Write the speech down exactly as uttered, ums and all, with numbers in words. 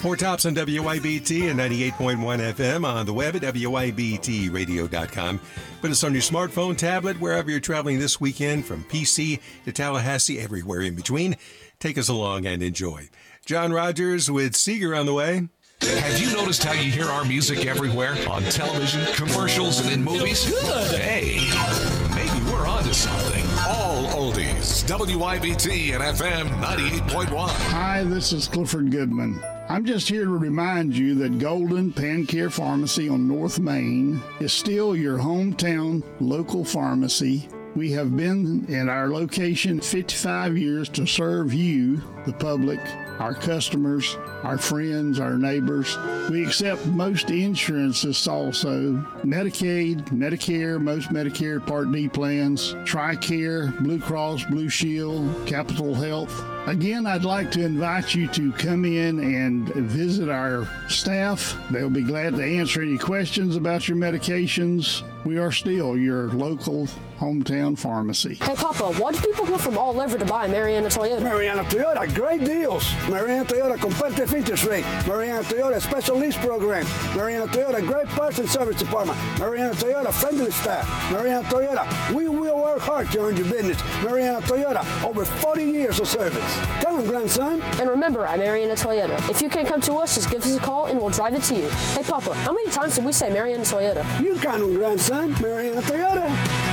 Four Tops on W I B T and ninety-eight point one F M on the web at W I B T radio dot com. Put us on your smartphone, tablet, wherever you're traveling this weekend, from P C to Tallahassee, everywhere in between. Take us along and enjoy. John Rogers with Seeger on the way. Have you noticed how you hear our music everywhere? On television, commercials, and in movies? Good. Hey, maybe we're onto something. All oldies. W I B T and F M ninety-eight point one. Hi, this is Clifford Goodman. I'm just here to remind you that Golden Pan Care Pharmacy on North Main is still your hometown local pharmacy. We have been in our location fifty-five years to serve you, the public, our customers, our friends, our neighbors. We accept most insurances also: Medicaid, Medicare, most Medicare Part D plans, TRICARE, Blue Cross, Blue Shield, Capital Health. Again, I'd like to invite you to come in and visit our staff. They'll be glad to answer any questions about your medications. We are still your local hometown pharmacy. Hey, Papa, why do people come from all over to buy Mariana Toyota? Mariana Toyota, great deals. Mariana Toyota, competitive interest rate. Mariana Toyota, special lease program. Mariana Toyota, great parts and service department. Mariana Toyota, friendly staff. Mariana Toyota, we will work hard to earn your business. Mariana Toyota, over forty years of service. Come on, grandson. And remember, at Mariana Toyota, if you can't come to us, just give us a call and we'll drive it to you. Hey, Papa, how many times did we say Mariana Toyota? You count them, grandson. Mariana Toyota.